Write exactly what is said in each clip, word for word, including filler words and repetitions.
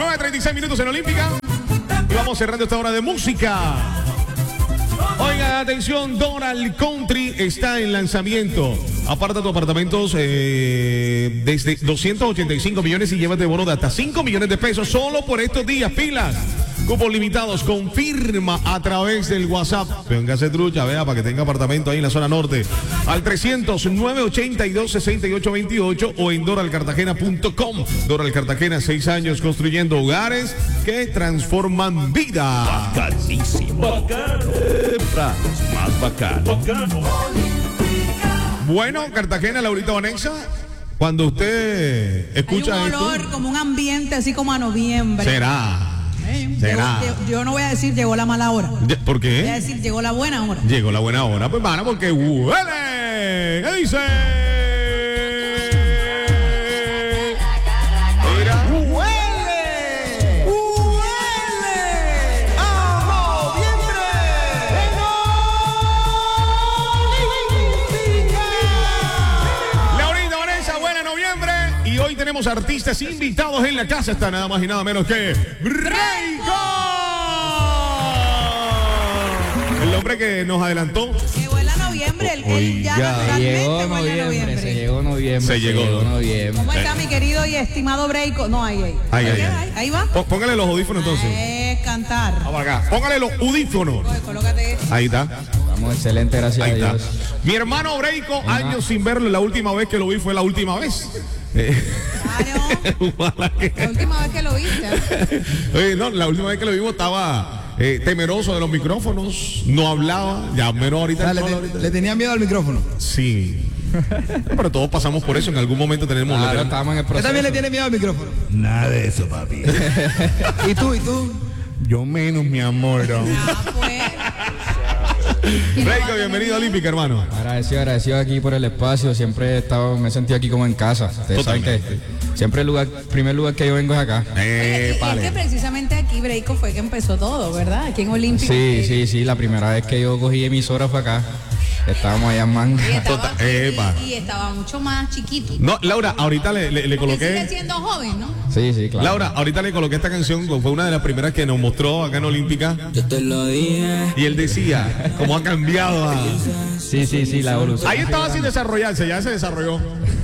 nueve treinta y seis minutos en Olímpica. Y vamos cerrando esta hora de música. Oiga, atención, Doral Country está en lanzamiento. Aparta tus apartamentos eh, desde doscientos ochenta y cinco millones y llévate bono de hasta cinco millones de pesos solo por estos días. Pilas. Cupos limitados, confirma a través del WhatsApp. Véngase trucha, vea, para que tenga apartamento ahí en la zona norte. Al trescientos, nueve ochenta y dos, sesenta y ocho veintiocho o en doral cartagena punto com. Doral Cartagena, seis años construyendo hogares que transforman vida. Bacanísimo. Bacano. Más bacano. Bacano. Bueno, Cartagena, Laurita Vanessa, cuando usted escucha hay un olor, esto, como un ambiente así como a noviembre. será. Eh, será. llegó- yo no voy a decir llegó la mala hora. ¿Por qué? Voy a decir llegó la buena hora. Llegó la buena hora, pues, mano, porque huele. ¿Qué dice? Mira. ¡Huele! ¡Huele! ¡A noviembre! Laurita Vanessa, buena noviembre. Y hoy tenemos artistas invitados en la casa. Está nada más y nada menos que Breiko. El hombre que nos adelantó. Llegó en la noviembre. Él, él ya Oiga. naturalmente Llegó huele a noviembre, noviembre. se llegó noviembre. Se llegó. noviembre. ¿Cómo está mi querido y estimado Breiko? No, ahí, ahí. Ay, ay, Ahí, ay. ahí va. Pó- Póngale los audífonos entonces. Es cantar. Vamos acá. Póngale los audífonos. Oye, colócate esto. Ahí está. Vamos, excelente, gracias Ahí a está. Dios. Mi hermano Breiko, Ajá. años sin verlo. La última vez que lo vi fue la última vez. Eh, Claro. ojalá que- La última vez que lo viste. Oye, no, la última vez que lo vimos estaba eh, temeroso de los micrófonos, no hablaba, ya menos ahorita. O sea, le, no, te- ahorita. le tenía miedo al micrófono. Sí. Pero todos pasamos por eso, en algún momento tenemos... Claro, tenemos- estábamos en el Usted proceso. también le tiene miedo al micrófono. Nada de eso, papi. ¿Y tú? ¿Y tú? Yo menos, mi amor. Ah, pues. Breiko, bienvenido a Olímpica, hermano. Agradecido, agradecido aquí por el espacio. Siempre he estado, me he sentido aquí como en casa. Ustedes saben que siempre el lugar, primer lugar que yo vengo es acá. Eh, Y es vale. que precisamente aquí Breiko fue que empezó todo, ¿verdad? Aquí en Olímpica. Sí, sí, sí. La primera vez que yo cogí emisora fue acá. Estábamos allá en Manga. Y estaba, Total, epa. y, y estaba mucho más chiquito. No, Laura, ahorita le, le- le Porque sigue coloqué... siendo joven, ¿no? Sí, sí, claro. Laura, ahorita le coloqué esta canción, fue una de las primeras que nos mostró acá en Olímpica. Yo te lo dije. Y él decía, cómo ha cambiado. ah. Sí, sí, sí, la evolución. Ahí estaba sin desarrollarse, ya se desarrolló.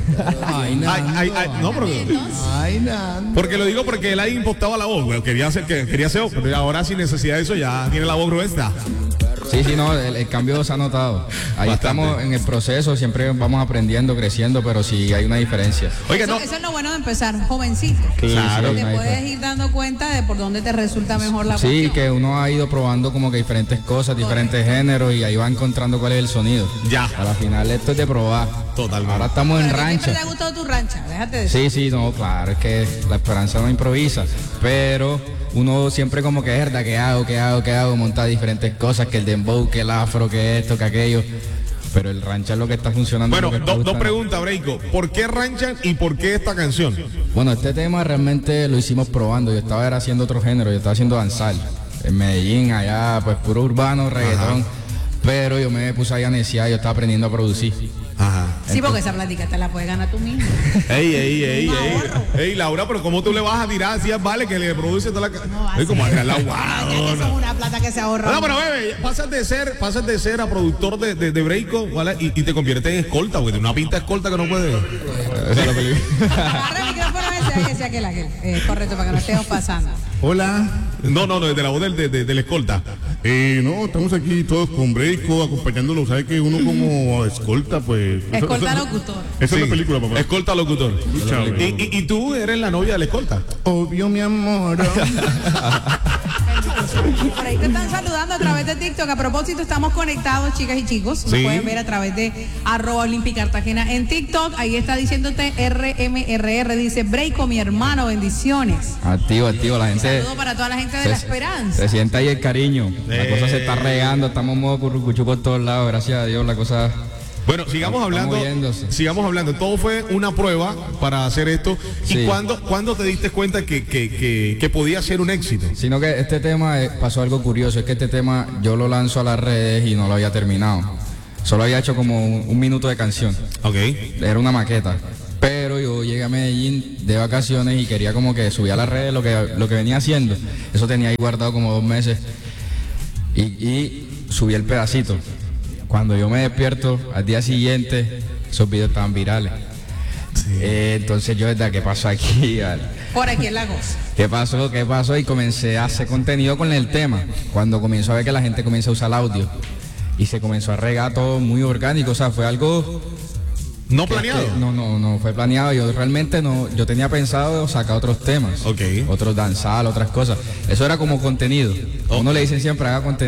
Ay, Ay, ay, ay, no, pero... Ay, nada. Porque lo digo porque él ahí impostaba la voz, güey. Quería hacer que quería hacer, pero ahora sin necesidad de eso ya tiene la voz gruesa. Sí, sí, no, el, el cambio se ha notado. Ahí Bastante. estamos en el proceso, siempre vamos aprendiendo, creciendo, pero sí hay una diferencia. Oiga, eso, no. eso es lo bueno de empezar jovencito. Claro. Sí, sí, Te hay una puedes diferencia. ir dando cuenta de por dónde te resulta mejor la Sí, cuestión. que uno ha ido probando como que diferentes cosas, diferentes géneros y ahí va encontrando cuál es el sonido. Ya. A la final esto es de probar. Totalmente. Ahora estamos en Pero a ti siempre rancha. te ha gustado tu rancha, déjate de eso. Sí, sí, no, claro, es que la esperanza no improvisa, pero uno siempre como que es verdad, ¿qué hago, qué hago, qué hago? Monta diferentes cosas, que el dembow, que el afro, que esto, que aquello, pero el rancha es lo que está funcionando. Bueno, lo que está do- dos gustando. preguntas, Breiko. ¿Por qué ranchan y por qué esta canción? Bueno, este tema realmente lo hicimos probando, yo estaba era haciendo otro género, yo estaba haciendo danzar, en Medellín, allá, pues puro urbano, reggaetón, pero yo me puse ahí a neciar, yo estaba aprendiendo a producir. Ajá. Sí, porque esa plática te la puedes ganar tú mismo. Ey, ey, ey, Un ey. ahorro. Ey, Laura, pero ¿cómo tú le vas a tirar así al vale que le produce toda la ca- No va a Ey, como ser. acá la Ya que eso es una plata que se ahorra. No, pero bebé, pasas de ser, pasas de ser a productor de, de, de Breiko, ¿vale? y, y te conviertes en escolta, porque tiene una pinta de escolta que no puede. Esa es la película. Agarra el micrófono ese, que sea aquel, aquel. Eh, correcto, para que no estemos pasando. Hola. No, no, no, desde la voz del, de, de- del escolta. Eh, no, estamos aquí todos con Breiko, acompañándolo. ¿Sabe que uno como escolta, pues... eso- Escolta eso- locutor. Esa es Sí, la película, papá. Escolta locutor. Chao, Y, y, y tú eres la novia del escolta. Obvio, mi amor. Por ahí te están saludando a través de TikTok. A propósito, estamos conectados, chicas y chicos. Nos Sí. pueden ver a través de arroba Olímpica Cartagena en TikTok. Ahí está diciéndote R M R R. Dice Breiko, mi hermano, bendiciones. Activo, activo, la gente Saludo para toda la gente de La Esperanza. se siente ahí el cariño. La Eh. cosa se está regando, estamos en modo currucuchú por todos lados, gracias a Dios, la cosa. Bueno, sigamos Está hablando. moviéndose. Sigamos hablando. Todo fue una prueba para hacer esto. ¿Y Sí. cuándo, cuándo te diste cuenta que, que, que, que podía ser un éxito? Sino que este tema eh, pasó algo curioso, es que este tema yo lo lanzo a las redes y no lo había terminado. Solo había hecho como un, un minuto de canción. Ok. Era una maqueta. Pero yo yo llegué a Medellín de vacaciones y quería como que subir a las redes lo que, lo que venía haciendo. Eso tenía ahí guardado como dos meses. Y, y subí el pedacito. Cuando yo me despierto, al día siguiente, esos videos estaban virales. Sí. Eh, entonces yo, ¿verdad? ¿Qué pasó aquí? Vale? Por aquí es la cosa. ¿Qué pasó? ¿Qué pasó? Y comencé a hacer contenido con el tema. Cuando comienzo a ver que la gente comienza a usar el audio. Y se comenzó a regar todo muy orgánico. O sea, fue algo... ¿No planeado? que- no, no, no fue planeado. Yo realmente no... Yo tenía pensado sacar otros temas. Ok. Otros danzar, otras cosas. Eso era como contenido. A uno le dicen siempre haga contenido.